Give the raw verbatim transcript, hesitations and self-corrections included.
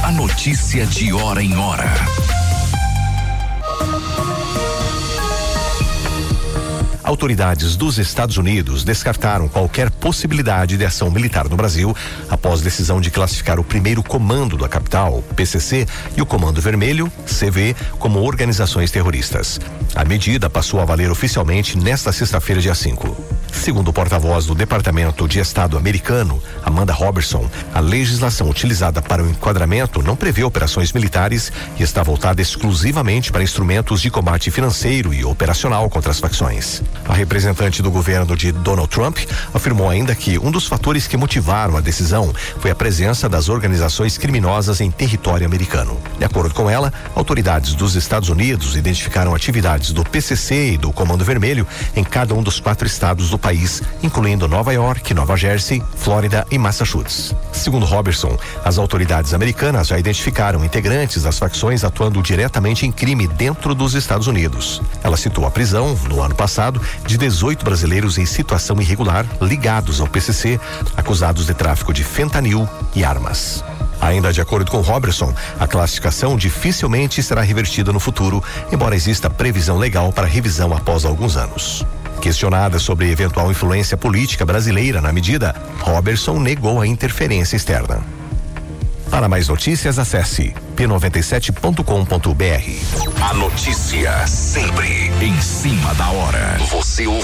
A notícia de hora em hora. Autoridades dos Estados Unidos descartaram qualquer possibilidade de ação militar no Brasil após decisão de classificar o primeiro comando da capital, P C C, e o Comando Vermelho, C V, como organizações terroristas. A medida passou a valer oficialmente nesta sexta-feira, dia cinco. Segundo o porta-voz do Departamento de Estado americano, Amanda Robertson, a legislação utilizada para o enquadramento não prevê operações militares e está voltada exclusivamente para instrumentos de combate financeiro e operacional contra as facções. A representante do governo de Donald Trump afirmou ainda que um dos fatores que motivaram a decisão foi a presença das organizações criminosas em território americano. De acordo com ela, autoridades dos Estados Unidos identificaram atividades do P C C e do Comando Vermelho em cada um dos quatro estados do país, incluindo Nova York, Nova Jersey, Flórida e Massachusetts. Segundo Robertson, as autoridades americanas já identificaram integrantes das facções atuando diretamente em crime dentro dos Estados Unidos. Ela citou a prisão, no ano passado, de dezoito brasileiros em situação irregular ligados ao P C C, acusados de tráfico de fentanil e armas. Ainda de acordo com Robertson, a classificação dificilmente será revertida no futuro, embora exista previsão legal para revisão após alguns anos. Questionada sobre eventual influência política brasileira na medida, Robertson negou a interferência externa. Para mais notícias, acesse p noventa e sete ponto com ponto b r. A notícia sempre em cima da hora. Você ouve